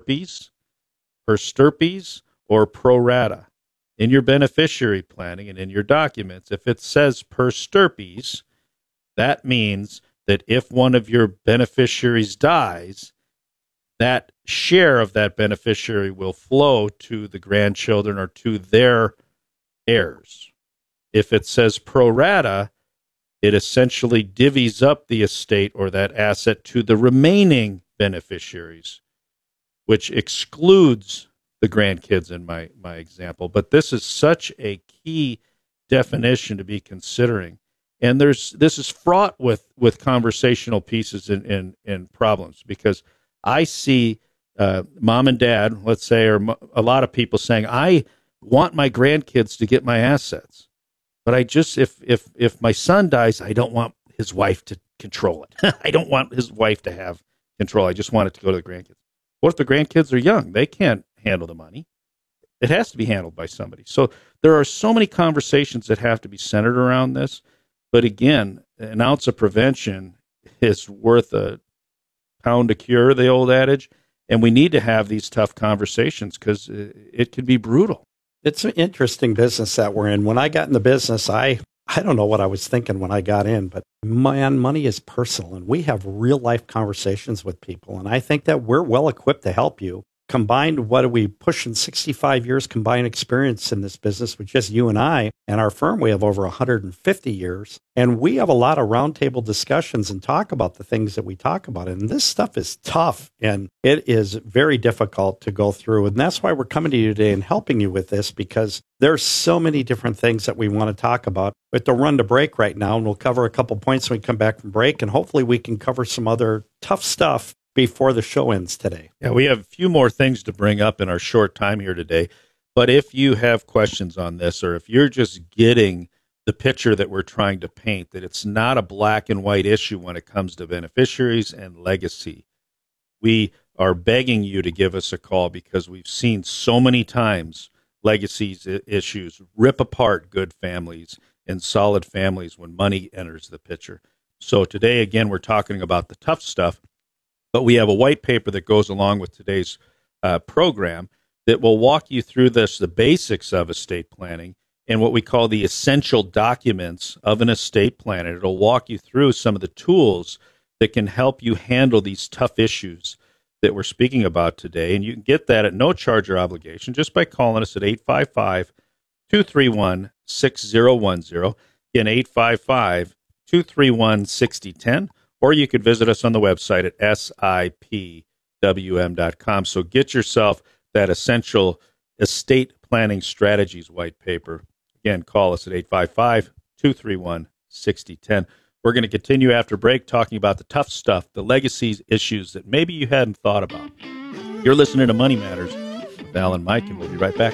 per stirpes, or pro rata. In your beneficiary planning and in your documents, if it says per stirpes, that means that if one of your beneficiaries dies, that share of that beneficiary will flow to the grandchildren or to their heirs. If it says pro rata, it essentially divvies up the estate or that asset to the remaining beneficiaries, which excludes the grandkids in my example. But this is such a key definition to be considering. And this is fraught with conversational pieces and problems, because I see mom and dad, let's say, or a lot of people saying, I want my grandkids to get my assets, but I just, if my son dies, I don't want his wife to control it. I don't want his wife to have control. I just want it to go to the grandkids. What if the grandkids are young? They can't handle the money. It has to be handled by somebody. So there are so many conversations that have to be centered around this. But again, an ounce of prevention is worth a pound to cure, the old adage. And we need to have these tough conversations because it can be brutal. It's an interesting business that we're in. When I got in the business, I don't know what I was thinking when I got in, but man, money is personal, and we have real life conversations with people. And I think that we're well equipped to help you. Combined, what are we pushing 65 years combined experience in this business with just you and I and our firm? We have over 150 years, and we have a lot of roundtable discussions and talk about the things that we talk about. And this stuff is tough, and it is very difficult to go through. And that's why we're coming to you today and helping you with this, because there's so many different things that we want to talk about. We have to run to break right now, and we'll cover a couple points when we come back from break, and hopefully we can cover some other tough stuff before the show ends today. Yeah, we have a few more things to bring up in our short time here today. But if you have questions on this, or if you're just getting the picture that we're trying to paint, that it's not a black and white issue when it comes to beneficiaries and legacy, we are begging you to give us a call, because we've seen so many times legacy issues rip apart good families and solid families when money enters the picture. So today, again, we're talking about the tough stuff. But we have a white paper that goes along with today's program that will walk you through the basics of estate planning and what we call the essential documents of an estate plan. And it'll walk you through some of the tools that can help you handle these tough issues that we're speaking about today. And you can get that at no charge or obligation just by calling us at 855-231-6010. Again, 855-231-6010. Or you could visit us on the website at sipwm.com. So get yourself that essential estate planning strategies white paper. Again, call us at 855-231-6010. We're going to continue after break talking about the tough stuff, the legacy issues that maybe you hadn't thought about. You're listening to Money Matters with Al and Mike, and we'll be right back.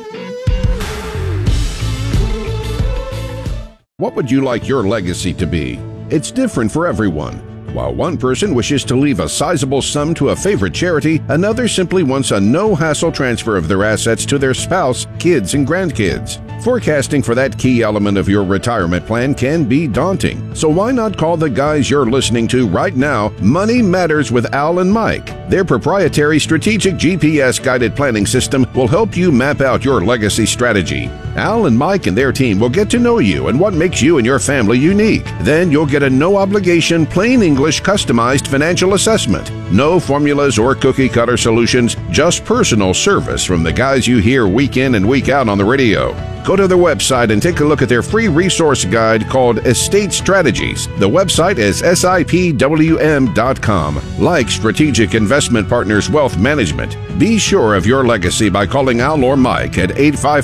What would you like your legacy to be? It's different for everyone. While one person wishes to leave a sizable sum to a favorite charity, another simply wants a no-hassle transfer of their assets to their spouse, kids, and grandkids. Forecasting for that key element of your retirement plan can be daunting. So why not call the guys you're listening to right now, Money Matters with Al and Mike. Their proprietary strategic GPS-guided planning system will help you map out your legacy strategy. Al and Mike and their team will get to know you and what makes you and your family unique. Then you'll get a no-obligation, plain English, customized financial assessment. No formulas or cookie-cutter solutions, just personal service from the guys you hear week in and week out on the radio. Go to their website and take a look at their free resource guide called Estate Strategies. The website is sipwm.com. Like Strategic Investment Partners Wealth Management, be sure of your legacy by calling Al or Mike at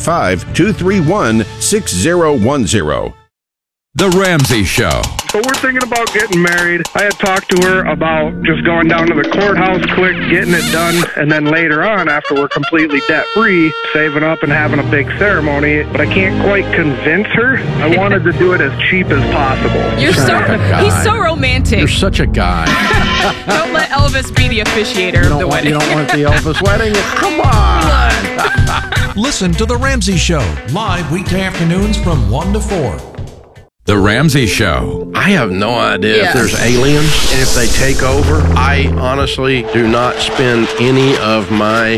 855-231-6010. The Ramsey Show. So we're thinking about getting married. I had talked to her about just going down to the courthouse quick, getting it done, and then later on, after we're completely debt-free, saving up and having a big ceremony. But I can't quite convince her. I wanted to do it as cheap as possible. He's so romantic. You're such a guy. Don't let Elvis be the officiator of the wedding. You don't want the Elvis wedding? Come on! Listen to The Ramsey Show, live weekday afternoons from 1 to 4. The Ramsey Show. I have no idea if there's aliens and if they take over. I honestly do not spend any of my